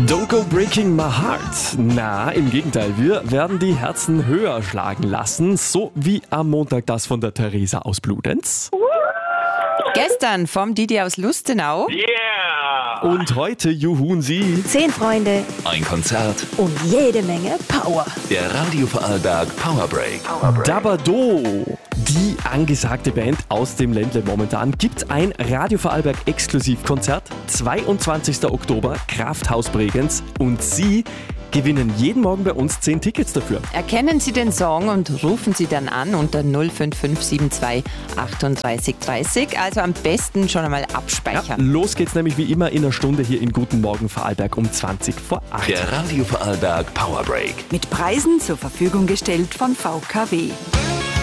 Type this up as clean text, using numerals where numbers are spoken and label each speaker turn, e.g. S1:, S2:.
S1: Don't go breaking my heart. Na, im Gegenteil, wir werden die Herzen höher schlagen lassen, so wie am Montag das von der Theresa aus Bludenz.
S2: Gestern vom Didi aus Lustenau.
S3: Yeah!
S1: Und heute juhun sie
S4: 10 Freunde
S5: Ein Konzert.
S4: und jede Menge Power.
S5: Der Radio Vorarlberg Power Break.
S1: Dabado. Die angesagte Band aus dem Ländle momentan gibt ein Radio Vorarlberg Exklusivkonzert, 22. Oktober, Krafthaus Bregenz, und sie gewinnen jeden Morgen bei uns 10 Tickets dafür.
S2: Erkennen Sie den Song und rufen Sie dann an unter 05572 38 30. Also am besten schon einmal abspeichern.
S1: Los geht's nämlich wie immer in einer Stunde hier in Guten Morgen Vorarlberg um 20 vor 8.
S5: Der Radio Vorarlberg Power Break.
S6: Mit Preisen zur Verfügung gestellt von VKW.